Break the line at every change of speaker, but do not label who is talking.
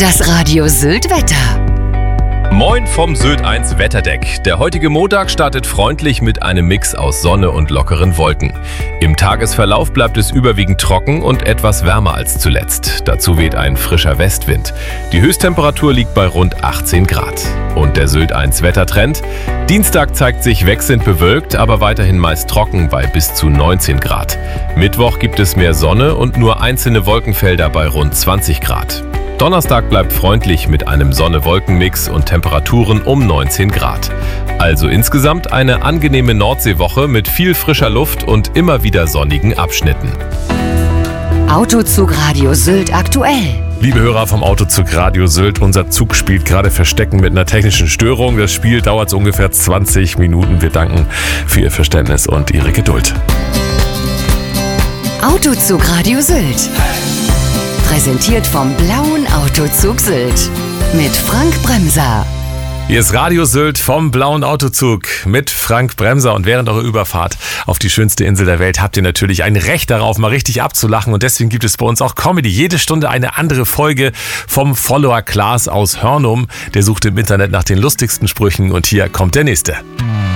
Das Radio Sylt Wetter.
Moin vom Sylt 1 Wetterdeck. Der heutige Montag startet freundlich mit einem Mix aus Sonne und lockeren Wolken. Im Tagesverlauf bleibt es überwiegend trocken und etwas wärmer als zuletzt. Dazu weht ein frischer Westwind. Die Höchsttemperatur liegt bei rund 18 Grad. Und der Sylt 1 Wettertrend? Dienstag zeigt sich wechselnd bewölkt, aber weiterhin meist trocken bei bis zu 19 Grad. Mittwoch gibt es mehr Sonne und nur einzelne Wolkenfelder bei rund 20 Grad. Donnerstag bleibt freundlich mit einem Sonne-Wolken-Mix und Temperaturen um 19 Grad. Also insgesamt eine angenehme Nordseewoche mit viel frischer Luft und immer wieder sonnigen Abschnitten.
Autozug Radio Sylt aktuell.
Liebe Hörer vom Autozug Radio Sylt, unser Zug spielt gerade Verstecken mit einer technischen Störung. Das Spiel dauert so ungefähr 20 Minuten. Wir danken für Ihr Verständnis und Ihre Geduld.
Autozug Radio Sylt. Präsentiert vom Blauen Autozug Sylt. Mit Frank Bremser.
Hier ist Radio Sylt vom Blauen Autozug mit Frank Bremser. Und während eurer Überfahrt auf die schönste Insel der Welt habt ihr natürlich ein Recht darauf, mal richtig abzulachen. Und deswegen gibt es bei uns auch Comedy. Jede Stunde eine andere Folge vom Follower Klaas aus Hörnum. Der sucht im Internet nach den lustigsten Sprüchen und hier kommt der nächste.